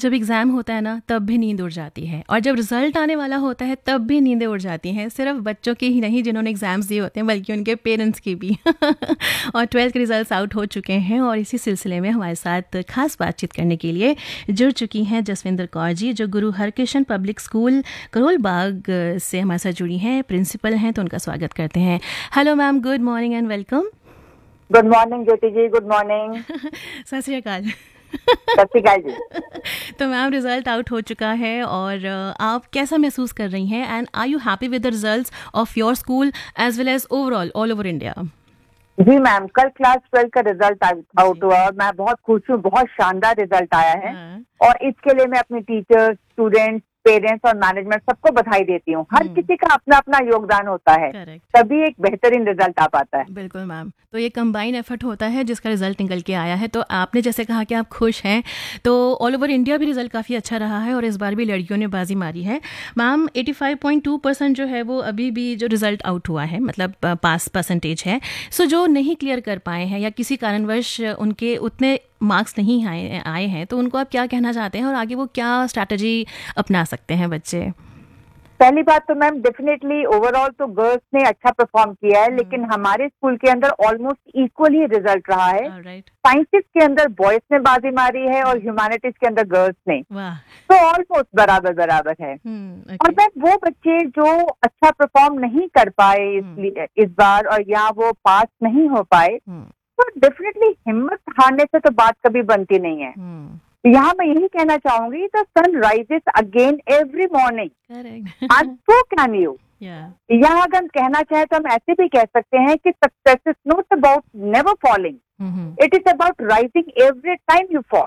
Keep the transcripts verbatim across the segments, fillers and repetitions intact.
जब एग्ज़ाम होता है ना तब भी नींद उड़ जाती है, और जब रिजल्ट आने वाला होता है तब भी नींदें उड़ जाती हैं। सिर्फ बच्चों की ही नहीं जिन्होंने एग्ज़ाम्स दिए होते हैं, बल्कि उनके पेरेंट्स की भी। और ट्वेल्थ के रिजल्ट्स आउट हो चुके हैं, और इसी सिलसिले में हमारे साथ खास बातचीत करने के लिए जुड़ चुकी हैं जसविंदर कौर जी, जो गुरु हरकृष्ण पब्लिक स्कूल करोल बाग से हमारे साथ जुड़ी हैं, प्रिंसिपल हैं। तो उनका स्वागत करते हैं। Hello ma'am, good morning and welcome. Good morning Jyoti ji, good morning. सत श्री अकाल। सत श्री अकाल जी। तो मैम, रिजल्ट आउट हो चुका है और आप कैसा महसूस कर रही हैं, and are you happy with the results of your school as well as overall all over India? Ji ma'am, कल क्लास ट्वेल्व का रिजल्ट आउट हुआ और मैं बहुत खुश हूँ। बहुत शानदार रिजल्ट आया है। हाँ। और इसके लिए मैं अपने टीचर्स, स्टूडेंट्स, पेरेंट्स और मैनेजमेंट सबको बधाई देती हूँ। हर किसी का अपना अपना योगदान होता है, तभी एक बेहतरीन रिजल्ट आ पाता है। बिल्कुल मैम, तो ये कंबाइन एफर्ट होता है जिसका रिजल्ट निकल के आया है। तो आपने जैसे कहा कि आप खुश हैं, तो ऑल ओवर इंडिया भी रिजल्ट काफ़ी अच्छा रहा है और इस बार भी लड़कियों ने बाजी मारी है। मैम, पचासी पॉइंट दो परसेंट जो है वो अभी भी जो रिजल्ट आउट हुआ है, मतलब पास परसेंटेज है। सो जो नहीं क्लियर कर पाए हैं या किसी कारणवश उनके उतने मार्क्स नहीं आए आए हैं, तो उनको आप क्या कहना चाहते हैं और आगे वो क्या स्ट्रैटेजी अपना सकते हैं बच्चे? पहली बात तो मैम, डेफिनेटली ओवरऑल तो गर्ल्स ने अच्छा परफॉर्म किया है, लेकिन हमारे स्कूल के अंदर ऑलमोस्ट इक्वल ही रिजल्ट रहा है। साइंसेस के अंदर बॉयज ने बाजी मारी है और ह्यूमैनिटीज के अंदर गर्ल्स ने, तो ऑलमोस्ट बराबर बराबर है। okay. और मैम, वो बच्चे जो अच्छा परफॉर्म नहीं कर पाए इसलिए इस बार, और यहाँ वो पास नहीं हो पाए, तो डेफिनेटली हिम्मत हारने से तो बात कभी बनती नहीं है। hmm. यहाँ मैं यही कहना चाहूंगी, the sun rises again every morning, आज सो कैन यू। यहाँ अगर हम कहना चाहें तो हम ऐसे भी कह सकते हैं कि success is not about never falling, it is about rising every time you fall.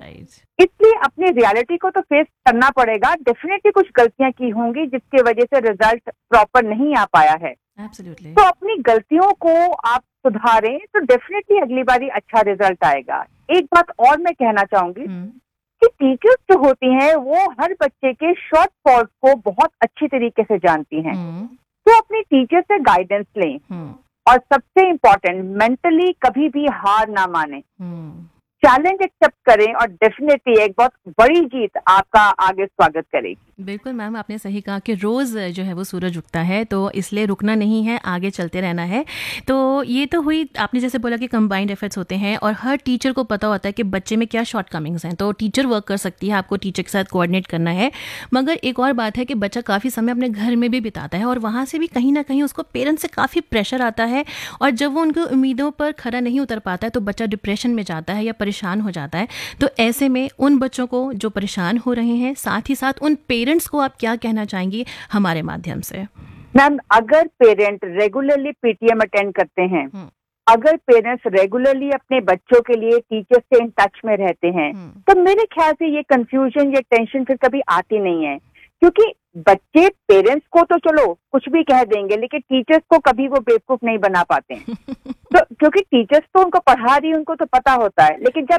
इसलिए अपनी रियलिटी को तो फेस करना पड़ेगा। डेफिनेटली कुछ गलतियां की होंगी जिसकी वजह से रिजल्ट प्रॉपर नहीं आ पाया है। Absolutely. तो अपनी गलतियों को आप सुधारें तो डेफिनेटली अगली बारी अच्छा रिजल्ट आएगा। एक बात और मैं कहना चाहूंगी hmm. कि टीचर्स जो होती हैं वो हर बच्चे के शॉर्ट फॉल्स को बहुत अच्छी तरीके से जानती हैं। hmm. तो अपनी टीचर से गाइडेंस लें hmm. और सबसे इम्पोर्टेंट, मेंटली कभी भी हार ना माने, चैलेंज एक्सेप्ट करें और डेफिनेटली एक बहुत बड़ी जीत आपका आगे स्वागत करेगी। बिल्कुल मैम, आपने सही कहा कि रोज़ जो है वो सूरज उगता है, तो इसलिए रुकना नहीं है, आगे चलते रहना है। तो ये तो हुई, आपने जैसे बोला कि कंबाइंड एफर्ट्स होते हैं और हर टीचर को पता होता है कि बच्चे में क्या शॉर्ट कमिंग्स हैं, तो टीचर वर्क कर सकती है, आपको टीचर के साथ कोऑर्डिनेट करना है। मगर एक और बात है कि बच्चा काफ़ी समय अपने घर में भी बिताता है और वहाँ से भी कहीं ना कहीं उसको पेरेंट्स से काफ़ी प्रेशर आता है, और जब वो उनकी उम्मीदों पर खरा नहीं उतर पाता है तो बच्चा डिप्रेशन में जाता है या परेशान हो जाता है। तो ऐसे में उन बच्चों को जो परेशान हो रहे हैं, साथ ही साथ उन पेरेंट्स को आप क्या कहना चाहेंगी हमारे माध्यम से? मैम, अगर पेरेंट रेगुलरली पीटीएम अटेंड करते हैं, अगर पेरेंट्स रेगुलरली अपने बच्चों के लिए टीचर से इन टच में रहते हैं, तो मेरे ख्याल से ये कंफ्यूजन, ये टेंशन फिर कभी आती नहीं है। क्योंकि बच्चे पेरेंट्स को तो चलो कुछ भी कह देंगे, लेकिन टीचर्स को कभी वो बेवकूफ नहीं बना पाते हैं। तो क्योंकि टीचर्स तो उनको पढ़ा रही, उनको तो पता होता है, लेकिन जब